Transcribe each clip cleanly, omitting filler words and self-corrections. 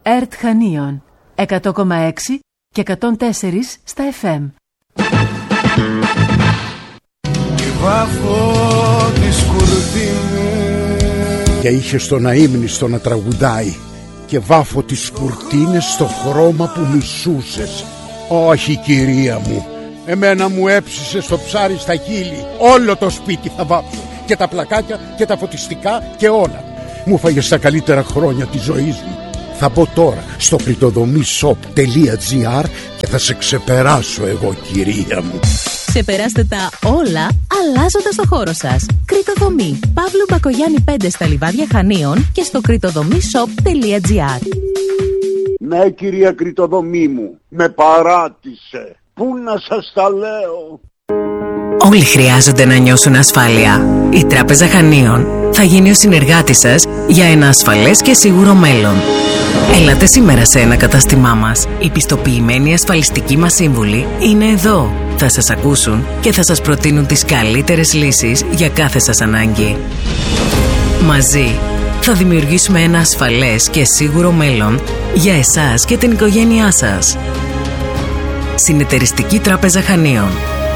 ΕΡΤ Χανίων 100,6 και 104 στα FM. Βάφω τις κουρτίνες και είχε στον αείμνηστο να τραγουδάει και βάφω τις κουρτίνες στο χρώμα που μισούσες. Όχι κυρία μου, εμένα μου έψησε στο ψάρι στα χείλη. Όλο το σπίτι θα βάψω, και τα πλακάκια και τα φωτιστικά και όλα. Μου φάγες τα καλύτερα χρόνια της ζωής μου. Θα μπω τώρα στο kritodomishop.gr και θα σε ξεπεράσω εγώ κυρία μου. Ξεπεράστε τα όλα αλλάζοντας το χώρο σας. Κριτοδομή. Παύλου Μπακογιάννη 5 στα Λιβάδια Χανίων και στο kritodomishop.gr. Ναι κυρία Κριτοδομή μου, με παράτησε. Πού να σας τα λέω. Όλοι χρειάζονται να νιώσουν ασφάλεια. Η Τράπεζα Χανίων θα γίνει ο συνεργάτης σας για ένα ασφαλές και σίγουρο μέλλον. Έλατε σήμερα σε ένα κατάστημά μας. Οι πιστοποιημένοι ασφαλιστικοί μας σύμβουλοι είναι εδώ. Θα σας ακούσουν και θα σας προτείνουν τις καλύτερες λύσεις για κάθε σας ανάγκη. Μαζί θα δημιουργήσουμε ένα ασφαλές και σίγουρο μέλλον για εσάς και την οικογένειά σας. Συνεταιριστική Τράπεζα Χανίων.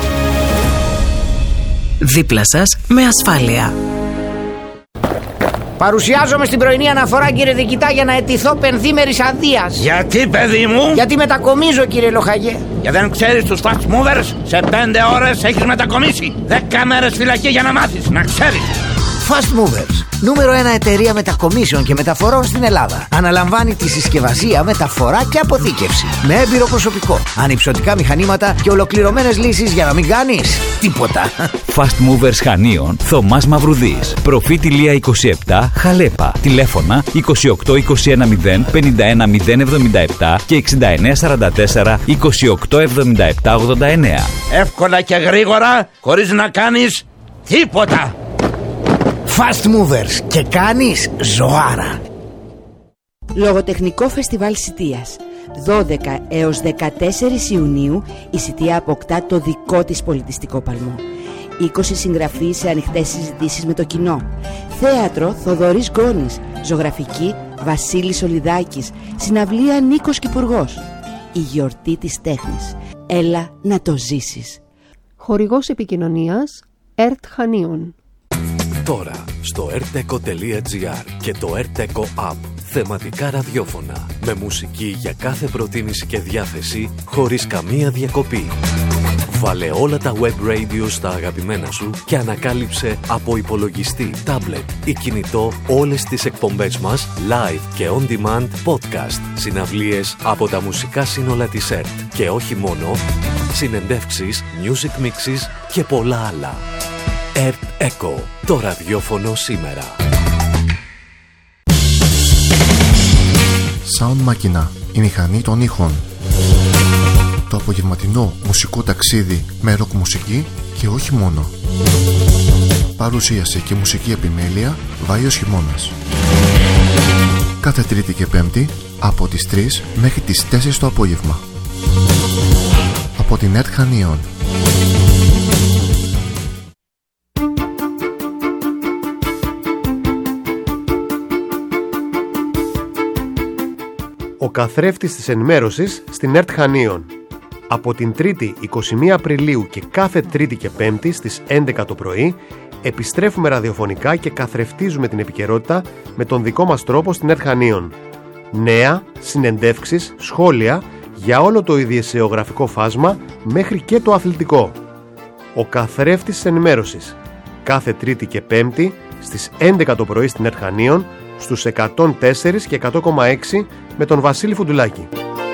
Δίπλα σας με ασφάλεια. Παρουσιάζομαι στην πρωινή αναφορά, κύριε Δικητά, για να αιτηθώ πενθήμερης αδείας. Γιατί, παιδί μου? Γιατί μετακομίζω, κύριε Λοχαγέ. Και δεν ξέρεις τους fast movers? Σε 5 ώρες έχεις μετακομίσει. 10 μέρες φυλακή για να μάθεις, να ξέρεις. Fast Movers, νούμερο 1 εταιρεία μετακομίσεων και μεταφορών στην Ελλάδα. Αναλαμβάνει τη συσκευασία, μεταφορά και αποθήκευση. Με έμπειρο προσωπικό, ανυψωτικά μηχανήματα και ολοκληρωμένες λύσεις για να μην κάνεις τίποτα. Fast Movers Χανίων, Θωμάς Μαυρουδής. Προφήτη Λία 27, Χαλέπα. Τηλέφωνα 28 21 0 51 077 και 69 44 28 77 89. Εύκολα και γρήγορα, χωρίς να κάνεις τίποτα. Fast Movers, και κάνεις ζωάρα. Λογοτεχνικό Φεστιβάλ Σιτίας. 12 έως 14 Ιουνίου η Σιτία αποκτά το δικό της πολιτιστικό παλμό. 20 συγγραφείς σε ανοιχτές συζητήσεις με το κοινό. Θέατρο Θοδωρής Γκόνης. Ζωγραφική Βασίλης Σολιδάκης. Συναυλία Νίκος Κυπουργός. Η γιορτή της τέχνης. Έλα να το ζήσεις. Χορηγός επικοινωνίας ΕΡΤ Χανίων. Τώρα στο rteco.gr και το rteco app. Θεματικά ραδιόφωνα με μουσική για κάθε προτίμηση και διάθεση χωρίς καμία διακοπή. Βάλε όλα τα web radio στα αγαπημένα σου και ανακάλυψε από υπολογιστή, tablet ή κινητό όλες τις εκπομπές μας live και on demand podcast, συναυλίες από τα μουσικά σύνολα της ΕΡΤ και όχι μόνο, συνεντεύξεις, music mixes και πολλά άλλα. ΕΡΤ Eco, το ραδιόφωνο σήμερα. Sound Μάκινα, η μηχανή των ήχων. Το απογευματινό μουσικό ταξίδι με ροκ μουσική και όχι μόνο. Παρουσίαση και μουσική επιμέλεια Βάιος Χειμώνας. Κάθε Τρίτη και Πέμπτη από τις 3 μέχρι τις 4 το απόγευμα. Από την ΕΡΤ Χανίων. Ο καθρέφτης της ενημέρωσης στην ΕΡΤ Χανίων. Από την 3η 21 Απριλίου και κάθε Τρίτη και Πέμπτη στις 11 το πρωί επιστρέφουμε ραδιοφωνικά και καθρεφτίζουμε την επικαιρότητα με τον δικό μας τρόπο στην ΕΡΤ Χανίων. Νέα, συνεντεύξεις, σχόλια για όλο το ειδησεογραφικό φάσμα μέχρι και το αθλητικό. Ο καθρέφτης της ενημέρωσης. Κάθε Τρίτη και Πέμπτη στις 11 το πρωί στην ΕΡΤ Χανίων, στους 104 και 100,6 με τον Βασίλη Φουντουλάκη.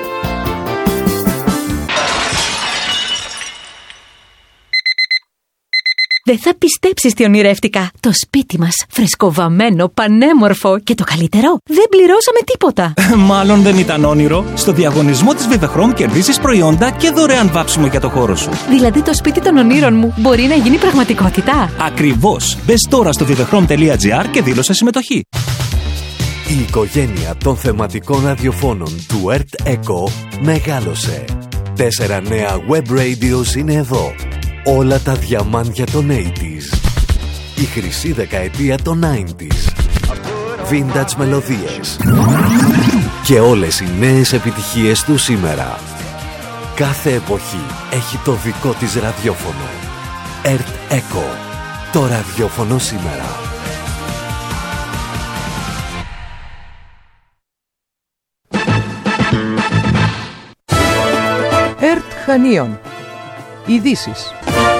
Δεν θα πιστέψεις τι ονειρεύτηκα. Το σπίτι μας, φρεσκοβαμμένο, πανέμορφο και το καλύτερο, δεν πληρώσαμε τίποτα. Μάλλον δεν ήταν όνειρο. Στο διαγωνισμό της Vivechrom κερδίζεις προϊόντα και δωρεάν βάψιμο για το χώρο σου. Δηλαδή το σπίτι των ονείρων μου μπορεί να γίνει πραγματικότητα. Ακριβώς. Μπες τώρα στο vivechrom.gr και δήλωσε συμμετοχή. Η οικογένεια των θεματικών ραδιοφώνων του ΕΡΤ Eco μεγάλωσε. 4 νέα web radios είναι εδώ. Όλα τα διαμάντια των 80s. Η χρυσή δεκαετία των 90s. vintage μελωδίες και όλες οι νέες επιτυχίες του σήμερα. Κάθε εποχή έχει το δικό της ραδιόφωνο. Earth Echo, το ραδιόφωνο σήμερα. Earth Χανίων. Ειδήσεις.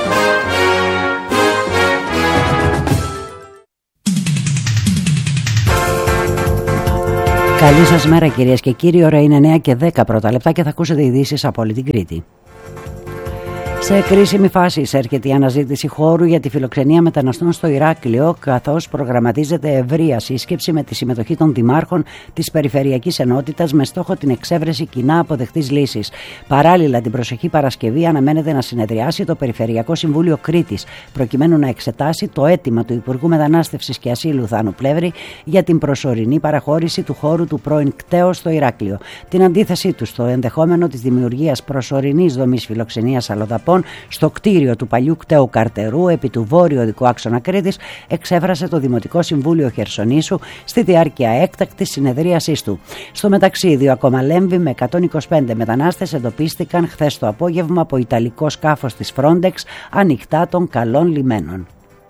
Καλή σας μέρα κυρίες και κύριοι, ώρα είναι 9 και 10 πρώτα λεπτά και θα ακούσετε ειδήσεις από όλη την Κρήτη. Σε κρίσιμη φάση έρχεται η αναζήτηση χώρου για τη φιλοξενία μεταναστών στο Ηράκλειο, καθώς προγραμματίζεται ευρεία σύσκεψη με τη συμμετοχή των δημάρχων της Περιφερειακής Ενότητας με στόχο την εξέβρεση κοινά αποδεκτής λύσης. Παράλληλα, την προσεχή Παρασκευή αναμένεται να συνεδριάσει το Περιφερειακό Συμβούλιο Κρήτης, προκειμένου να εξετάσει το αίτημα του Υπουργού Μετανάστευσης και Ασύλου Θάνου Πλεύρη για την προσωρινή παραχώρηση του χώρου του πρώην ΚΤΕΟ στο Ηράκλειο. Την αντίθεσή του στο ενδεχόμενο της δημιουργίας προσωρινής δομής φιλοξενίας αλλοδαπών στο κτίριο του παλιού κταίου Καρτερού επί του βόρειο οδικού άξονα Κρήτης εξέφρασε το Δημοτικό Συμβούλιο Χερσονήσου στη διάρκεια έκτακτης συνεδρίασής του. Στο μεταξύ, δύο ακόμα λέμβοι με 125 μετανάστες εντοπίστηκαν χθες το απόγευμα από ιταλικό σκάφος της Frontex ανοιχτά των καλών λιμένων.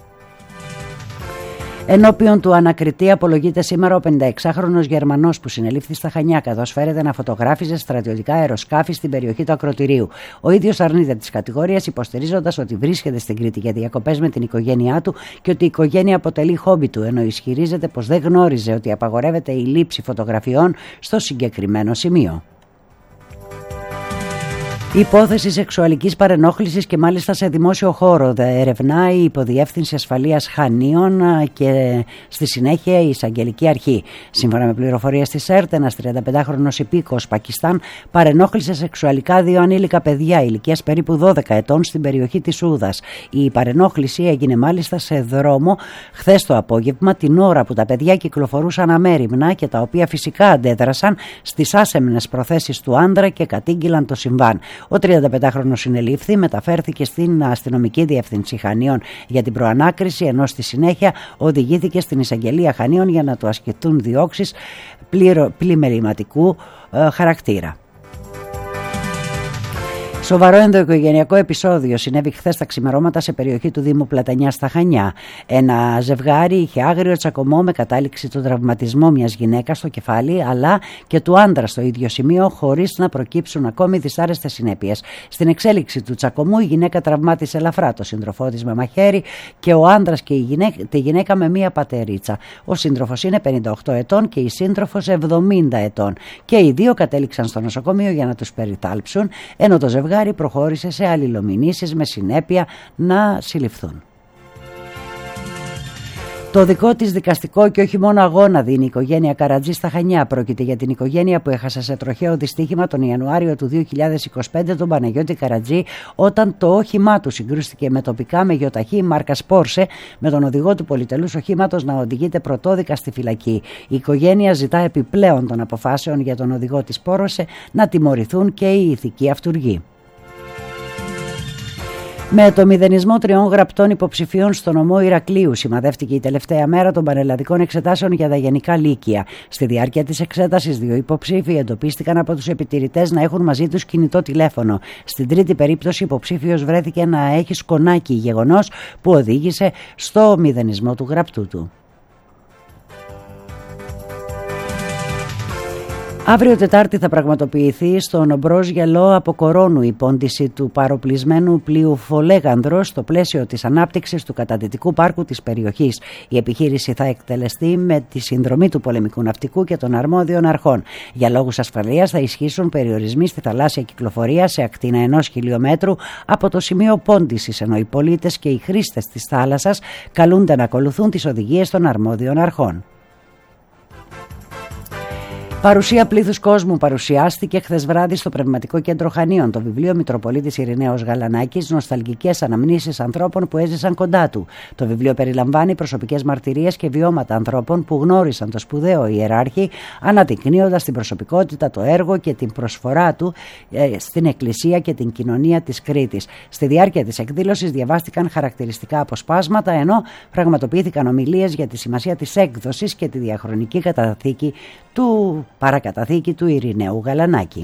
Ενώπιον του ανακριτή απολογείται σήμερα ο 56χρονος Γερμανός που συνελήφθη στα Χανιά, καθώς φέρεται να φωτογράφιζε στρατιωτικά αεροσκάφη στην περιοχή του Ακροτηρίου. Ο ίδιος αρνείται τις κατηγορίες, υποστηρίζοντας ότι βρίσκεται στην Κρήτη για διακοπές με την οικογένειά του και ότι η οικογένεια αποτελεί χόμπι του, ενώ ισχυρίζεται πως δεν γνώριζε ότι απαγορεύεται η λήψη φωτογραφιών στο συγκεκριμένο σημείο. Η υπόθεση σεξουαλικής παρενόχλησης και μάλιστα σε δημόσιο χώρο ερευνάει η Υποδιεύθυνση Ασφαλείας Χανίων και στη συνέχεια η Εισαγγελική Αρχή. Σύμφωνα με πληροφορίες της ΕΡΤ, ένας 35χρονος υπήκοος Πακιστάν παρενόχλησε σεξουαλικά δύο ανήλικα παιδιά ηλικίας περίπου 12 ετών στην περιοχή της Ούδας. Η παρενόχληση έγινε μάλιστα σε δρόμο χθες το απόγευμα, την ώρα που τα παιδιά κυκλοφορούσαν αμέριμνα και τα οποία φυσικά αντέδρασαν στις άσεμνες προθέσεις του άντρα και κατήγγυλαν το συμβάν. Ο 35χρονος συνελήφθη, μεταφέρθηκε στην αστυνομική διεύθυνση Χανίων για την προανάκριση, ενώ στη συνέχεια οδηγήθηκε στην εισαγγελία Χανίων για να του ασκηθούν διώξεις πλημεληματικού χαρακτήρα. Σοβαρό ενδοοικογενειακό επεισόδιο συνέβη χθες τα ξημερώματα σε περιοχή του Δήμου Πλατανιά στα Χανιά. Ένα ζευγάρι είχε άγριο τσακωμό με κατάληξη τον τραυματισμό μιας γυναίκας στο κεφάλι αλλά και του άντρα στο ίδιο σημείο, χωρίς να προκύψουν ακόμη δυσάρεστες συνέπειες. Στην εξέλιξη του τσακωμού η γυναίκα τραυμάτισε ελαφρά το σύντροφό της με μαχαίρι και ο άντρας και τη γυναίκα με μία πατερίτσα. Ο σύντροφος είναι 58 ετών και η σύντροφος 70 ετών. Και οι δύο κατέληξαν στο νοσοκομείο για να τους περιθάλψουν, ενώ το ζευγάρι προχώρησε σε αλληλομηνήσεις με συνέπεια να συλληφθούν. Το δικό της δικαστικό και όχι μόνο αγώνα δίνει η οικογένεια Καρατζή στα Χανιά. Πρόκειται για την οικογένεια που έχασε σε τροχαίο δυστύχημα τον Ιανουάριο του 2025 τον Παναγιώτη Καρατζή, όταν το όχημά του συγκρούστηκε με τοπικά με γεωταχή μάρκας Πόρσε, με τον οδηγό του πολυτελούς οχήματος να οδηγείται πρωτόδικα στη φυλακή. Η οικογένεια ζητά επιπλέον των αποφάσεων για τον οδηγό της Πόρσε να τιμωρηθούν και οι ηθικοί αυτούργοι. Με το μηδενισμό 3 γραπτών υποψηφίων στο νομό Ηρακλείου σημαδεύτηκε η τελευταία μέρα των πανελλαδικών εξετάσεων για τα γενικά λύκεια. Στη διάρκεια της εξέτασης, 2 υποψήφοι εντοπίστηκαν από τους επιτηρητές να έχουν μαζί τους κινητό τηλέφωνο. Στην τρίτη περίπτωση, υποψήφιος βρέθηκε να έχει σκονάκι, γεγονός που οδήγησε στο μηδενισμό του γραπτού του. Αύριο Τετάρτη θα πραγματοποιηθεί στον Ομπρός Γελό από Κορώνου η πόντιση του παροπλισμένου πλοίου Φολέγανδρο στο πλαίσιο της ανάπτυξης του καταδυτικού πάρκου της περιοχής. Η επιχείρηση θα εκτελεστεί με τη συνδρομή του πολεμικού ναυτικού και των αρμόδιων αρχών. Για λόγους ασφαλείας θα ισχύσουν περιορισμοί στη θαλάσσια κυκλοφορία σε ακτίνα 1 χιλιόμετρου από το σημείο πόντισης, ενώ οι πολίτες και οι χρήστες της θάλασσας καλούνται να ακολουθούν τις οδηγίες των αρμόδιων αρχών. Παρουσία πλήθους κόσμου παρουσιάστηκε χθες βράδυ στο Πνευματικό Κέντρο Χανίων το βιβλίο Μητροπολίτης Ειρηναίος Γαλανάκης, νοσταλγικές αναμνήσεις ανθρώπων που έζησαν κοντά του. Το βιβλίο περιλαμβάνει προσωπικές μαρτυρίες και βιώματα ανθρώπων που γνώρισαν το σπουδαίο ιεράρχη, αναδεικνύοντας την προσωπικότητα, το έργο και την προσφορά του στην Εκκλησία και την κοινωνία της Κρήτης. Στη διάρκεια της εκδήλωσης διαβάστηκαν χαρακτηριστικά αποσπάσματα, ενώ πραγματοποιήθηκαν ομιλίες για τη σημασία της έκδοσης και τη διαχρονική παρακαταθήκη του Ειρηναίου Γαλανάκη.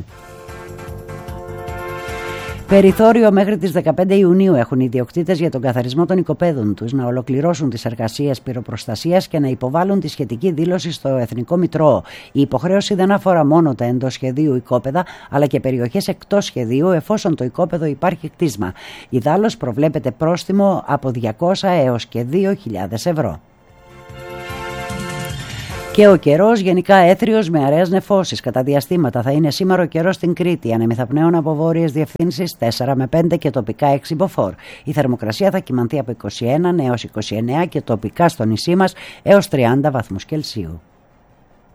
Περιθώριο μέχρι τις 15 Ιουνίου έχουν οι ιδιοκτήτες για τον καθαρισμό των οικοπαίδων τους να ολοκληρώσουν τις εργασίες πυροπροστασίας και να υποβάλουν τη σχετική δήλωση στο Εθνικό Μητρό. Η υποχρέωση δεν αφορά μόνο τα εντός σχεδίου οικόπεδα, αλλά και περιοχές εκτός σχεδίου, εφόσον το οικόπεδο υπάρχει κτίσμα. Ιδάλλως προβλέπεται πρόστιμο από 200 έως και 2.000 ευρώ. Και ο καιρός γενικά έθριος με αραιές νεφώσεις. Κατά διαστήματα θα είναι σήμερα ο καιρός στην Κρήτη. Ανεμιθαπνέων από βόρειες διευθύνσεις 4 με 5 και τοπικά 6 μποφόρ. Η θερμοκρασία θα κυμανθεί από 21 έως 29 και τοπικά στο νησί μας έως 30 βαθμούς Κελσίου.